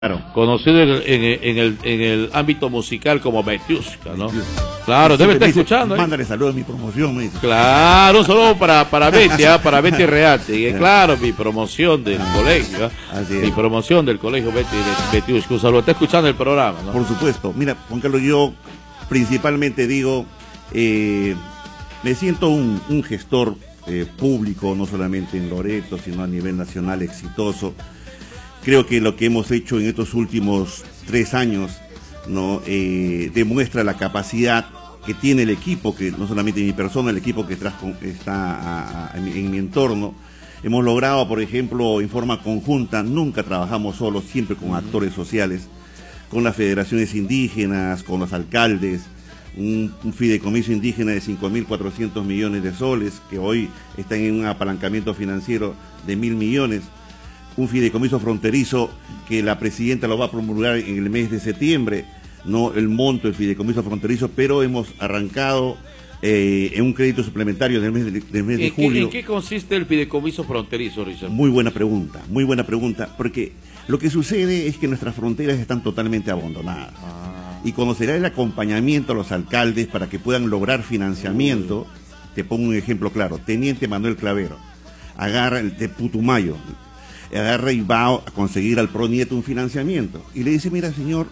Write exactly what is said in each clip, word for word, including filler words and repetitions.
Claro. Conocido en el, en, el, en, el, en el ámbito musical como Betiushka, ¿no? Claro, debe estar escuchando. ¿eh? Mándale saludos a mi promoción, me dice. Claro, un saludo para, para Betty, ¿eh? para Betty Reate. Y claro, mi promoción del ah, colegio, ¿eh? Así mi es. promoción del colegio Betty Betiushka. Un saludo, está escuchando el programa, ¿no? Por supuesto. Mira, Juan Carlos, yo principalmente digo, eh, me siento un, un gestor eh, público, no solamente en Loreto, sino a nivel nacional exitoso. Creo que lo que hemos hecho en estos últimos tres años, ¿no? eh, demuestra la capacidad que tiene el equipo, que no solamente mi persona, el equipo que tras, está a, a, en, mi, en mi entorno. Hemos logrado, por ejemplo, en forma conjunta, nunca trabajamos solos, siempre con actores sociales, con las federaciones indígenas, con los alcaldes, un, un fideicomiso indígena de cinco mil cuatrocientos millones de soles, que hoy están en un apalancamiento financiero de mil millones. Un fideicomiso fronterizo que la presidenta lo va a promulgar en el mes de septiembre, no el monto del fideicomiso fronterizo, pero hemos arrancado eh, en un crédito suplementario del mes de, del mes de ¿En julio. Qué, ¿En qué consiste el fideicomiso fronterizo, Richard? Muy buena pregunta, muy buena pregunta, porque lo que sucede es que nuestras fronteras están totalmente abandonadas. Ah. Y cuando se da el acompañamiento a los alcaldes para que puedan lograr financiamiento, Uy. te pongo un ejemplo claro, Teniente Manuel Clavero, agarra el de Putumayo, agarra y va a conseguir al Pronieto un financiamiento y le dice, mira señor,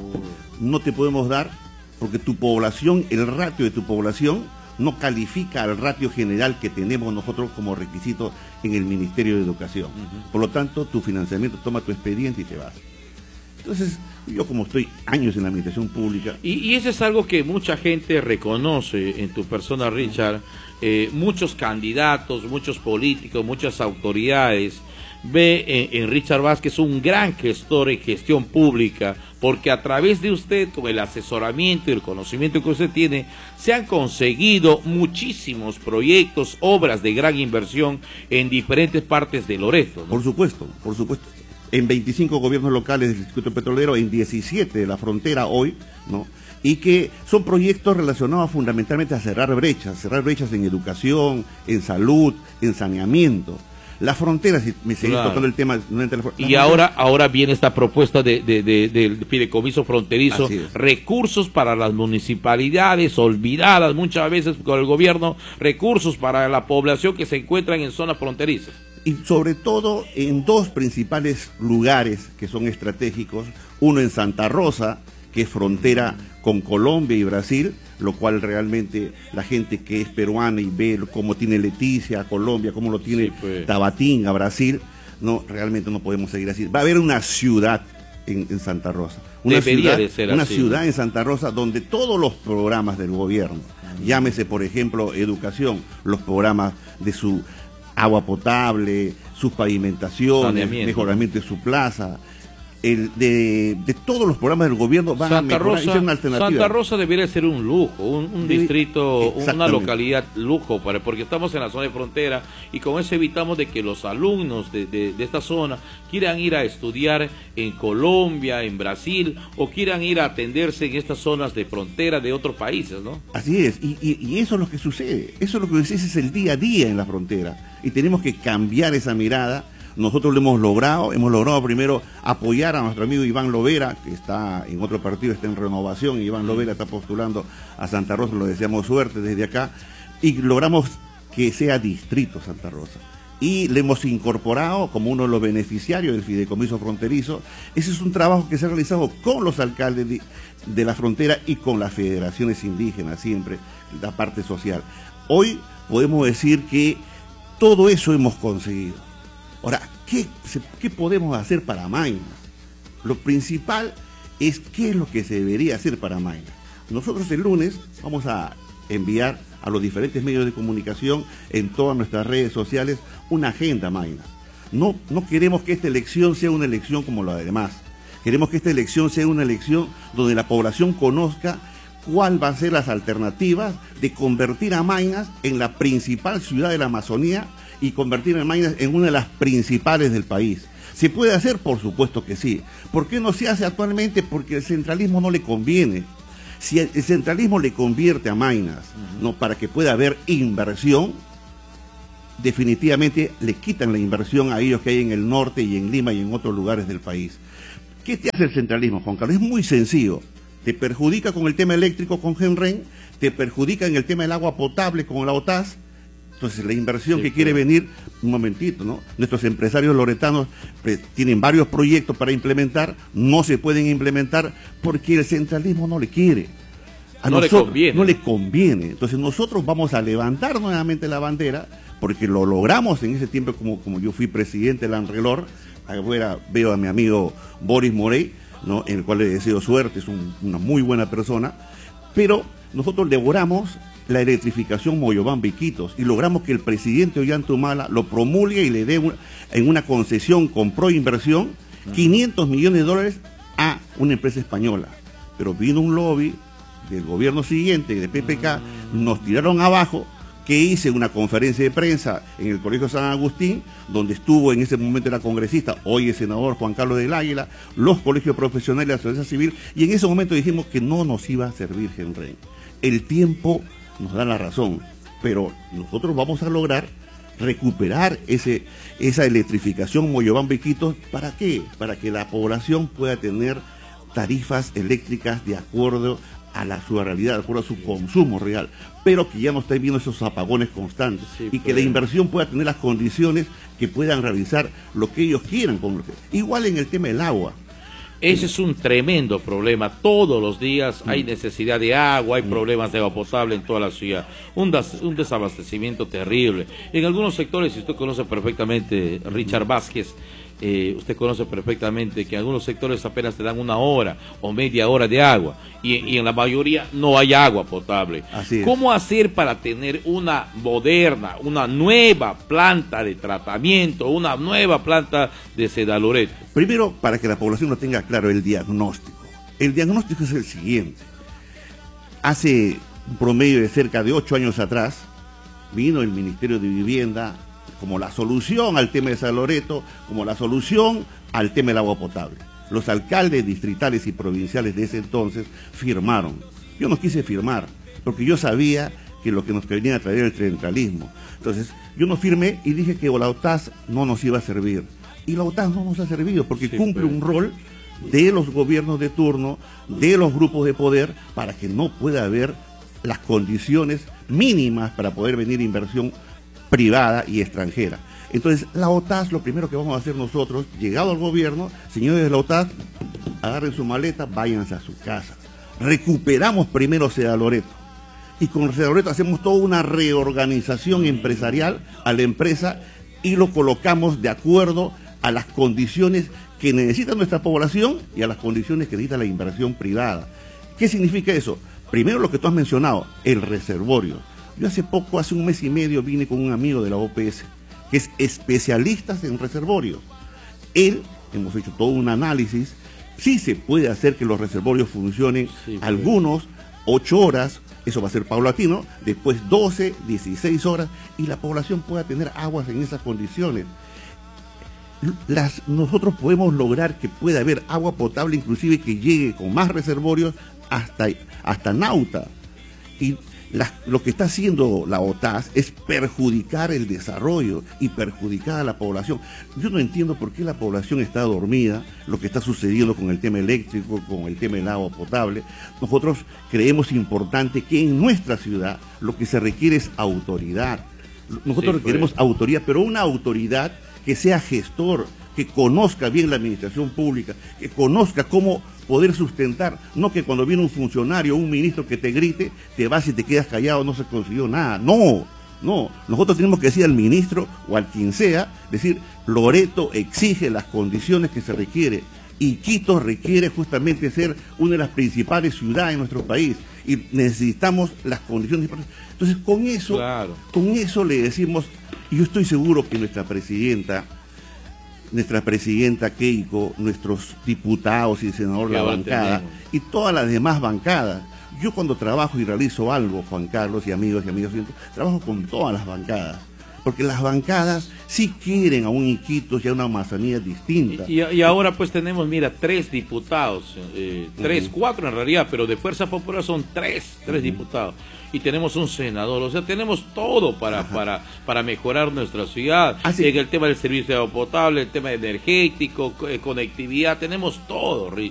no te podemos dar porque tu población, el ratio de tu población no califica al ratio general que tenemos nosotros como requisito en el Ministerio de Educación. Uh-huh. Por lo tanto, tu financiamiento, toma tu expediente y te vas. Entonces, yo como estoy años en la administración pública... Y, y eso es algo que mucha gente reconoce en tu persona, Richard. Eh, muchos candidatos, muchos políticos, muchas autoridades ve en, en Richard Vázquez un gran gestor en gestión pública, porque a través de usted, con el asesoramiento y el conocimiento que usted tiene, se han conseguido muchísimos proyectos, obras de gran inversión en diferentes partes de Loreto, ¿no? Por supuesto, por supuesto. En veinticinco gobiernos locales del Instituto Petrolero, en diecisiete de la frontera hoy, ¿no? Y que son proyectos relacionados fundamentalmente a cerrar brechas, cerrar brechas en educación, en salud, en saneamiento. Las fronteras, si me seguís claro. tocando el tema... No la, y ahora ahora viene esta propuesta de, de, de, del fideicomiso fronterizo, recursos para las municipalidades olvidadas muchas veces con el gobierno, recursos para la población que se encuentran en zonas fronterizas. Y sobre todo en dos principales lugares que son estratégicos, uno en Santa Rosa, que es frontera con Colombia y Brasil, lo cual realmente la gente que es peruana y ve cómo tiene Leticia a Colombia, cómo lo tiene sí, pues. Tabatín a Brasil, no, realmente no podemos seguir así. Va a haber una ciudad en, en Santa Rosa, una Debería ciudad, de ser una así, ciudad ¿no? en Santa Rosa donde todos los programas del gobierno, uh-huh. llámese por ejemplo educación, los programas de su agua potable, sus pavimentaciones, mejoramiento de su plaza, el de, de todos los programas del gobierno van Santa a mejorar, Rosa, una alternativa. Santa Rosa debería ser un lujo, un, un distrito, una localidad lujo, para, porque estamos en la zona de frontera y con eso evitamos de que los alumnos de, de, de esta zona quieran ir a estudiar en Colombia, en Brasil, o quieran ir a atenderse en estas zonas de frontera de otros países, ¿no? Así es, y, y, y eso es lo que sucede, eso es lo que sucede, es el día a día en la frontera, y tenemos que cambiar esa mirada. Nosotros lo hemos logrado, hemos logrado primero apoyar a nuestro amigo Iván Lovera, que está en otro partido, está en renovación, y Iván Lovera está postulando a Santa Rosa, lo deseamos suerte desde acá, y logramos que sea distrito Santa Rosa. Y le hemos incorporado como uno de los beneficiarios del fideicomiso fronterizo. Ese es un trabajo que se ha realizado con los alcaldes de, de la frontera y con las federaciones indígenas, siempre, la parte social. Hoy podemos decir que todo eso hemos conseguido. Ahora, ¿qué, ¿qué podemos hacer para Maynas? Lo principal es qué es lo que se debería hacer para Maynas. Nosotros el lunes vamos a enviar a los diferentes medios de comunicación en todas nuestras redes sociales una agenda Maynas. No, no queremos que esta elección sea una elección como la demás. Queremos que esta elección sea una elección donde la población conozca cuál van a ser las alternativas de convertir a Maynas en la principal ciudad de la Amazonía y convertir a Maynas en una de las principales del país. ¿Se puede hacer? Por supuesto que sí. ¿Por qué no se hace actualmente? Porque el centralismo no le conviene. Si el centralismo le convierte a Maynas, uh-huh. ¿no? para que pueda haber inversión, definitivamente le quitan la inversión a ellos que hay en el norte y en Lima y en otros lugares del país. ¿Qué te hace el centralismo, Juan Carlos? Es muy sencillo. Te perjudica con el tema eléctrico con Genren, te perjudica en el tema del agua potable con la OTAS. Entonces la inversión sí, que quiere claro. venir, un momentito, ¿no? Nuestros empresarios loretanos pues, tienen varios proyectos para implementar, no se pueden implementar porque el centralismo no le quiere. A no nosotros, le conviene. No le conviene. Entonces nosotros vamos a levantar nuevamente la bandera, porque lo logramos en ese tiempo como, como yo fui presidente del ANRELOR. Afuera veo a mi amigo Boris Morey, ¿no? En el cual le deseo suerte, es un, una muy buena persona, pero nosotros logramos la electrificación Moyobamba Iquitos y logramos que el presidente Ollantumala lo promulgue y le dé un, en una concesión con proinversión quinientos millones de dólares a una empresa española. Pero vino un lobby del gobierno siguiente, de P P K, nos tiraron abajo, que hice una conferencia de prensa en el Colegio San Agustín, donde estuvo en ese momento era congresista, hoy es senador Juan Carlos del Águila, los colegios profesionales de la sociedad civil, y en ese momento dijimos que no nos iba a servir Genren. El tiempo nos da la razón, pero nosotros vamos a lograr recuperar ese, esa electrificación Moyobamba Iquitos. ¿Para qué? Para que la población pueda tener tarifas eléctricas de acuerdo a la su realidad, de acuerdo a su consumo real, pero que ya no estén viendo esos apagones constantes sí, y que pues. la inversión pueda tener las condiciones que puedan realizar lo que ellos quieran. Igual en el tema del agua. Ese es un tremendo problema. Todos los días hay necesidad de agua, hay problemas de agua potable en toda la ciudad. Un, das, un desabastecimiento terrible. En algunos sectores, si usted conoce perfectamente, Richard Vázquez, eh, usted conoce perfectamente que en algunos sectores apenas te dan una hora o media hora de agua y, y en la mayoría no hay agua potable. Así es. ¿Cómo hacer para tener una moderna, una nueva planta de tratamiento, una nueva planta de Sedaloreto? Primero, para que la población lo tenga claro, el diagnóstico. El diagnóstico es el siguiente. Hace un promedio de cerca de ocho años atrás, vino el Ministerio de Vivienda como la solución al tema de Sedaloreto, como la solución al tema del agua potable. Los alcaldes distritales y provinciales de ese entonces firmaron. Yo no quise firmar, porque yo sabía que lo que nos venía a traer era el centralismo. Entonces, yo no firmé y dije que la OTAS no nos iba a servir. Y la OTAS no nos ha servido, porque sí, cumple pues. un rol de los gobiernos de turno, de los grupos de poder, para que no pueda haber las condiciones mínimas para poder venir inversión privada y extranjera. Entonces, la OTAS, lo primero que vamos a hacer nosotros, llegado al gobierno, señores de la OTAS, agarren su maleta, váyanse a su casa. Recuperamos primero Sedaloreto. Y con Sedaloreto hacemos toda una reorganización empresarial a la empresa y lo colocamos de acuerdo a las condiciones que necesita nuestra población y a las condiciones que necesita la inversión privada. ¿Qué significa eso? Primero lo que tú has mencionado, el reservorio. Yo hace poco, hace un mes y medio, vine con un amigo de la O P S, que es especialista en reservorios. Él, hemos hecho todo un análisis, sí se puede hacer que los reservorios funcionen, sí, algunos, ocho horas, eso va a ser paulatino, después doce, dieciséis horas, y la población pueda tener aguas en esas condiciones. Las, nosotros podemos lograr que pueda haber agua potable, inclusive que llegue con más reservorios hasta, hasta Nauta. Y la, lo que está haciendo la OTAS es perjudicar el desarrollo y perjudicar a la población. Yo no entiendo por qué la población está dormida, lo que está sucediendo con el tema eléctrico, con el tema del agua potable. Nosotros creemos importante que en nuestra ciudad lo que se requiere es autoridad. Nosotros sí, requeremos pues. autoridad, pero una autoridad que sea gestor, que conozca bien la administración pública, que conozca cómo poder sustentar, no que cuando viene un funcionario o un ministro que te grite, te vas y te quedas callado, no se consiguió nada. No, no, nosotros tenemos que decir al ministro o al quien sea, decir, Loreto exige las condiciones que se requiere, y Quito requiere justamente ser una de las principales ciudades de nuestro país, y necesitamos las condiciones. Entonces, con eso, claro. con eso le decimos, y yo estoy seguro que nuestra presidenta, nuestra presidenta Keiko, nuestros diputados y senadores de la bancada, tenemos. y todas las demás bancadas. Yo cuando trabajo y realizo algo, Juan Carlos y amigos y amigas, trabajo con todas las bancadas. porque las bancadas sí quieren a un Iquitos y a una Amazonía distinta. Y, y ahora pues tenemos, mira, tres diputados, eh, tres, uh-huh. cuatro en realidad, pero de Fuerza Popular son tres, tres uh-huh. diputados. Y tenemos un senador, o sea, tenemos todo para, para, para mejorar nuestra ciudad. Así. En el tema del servicio de agua potable, el tema energético, eh, conectividad, tenemos todo, Rich.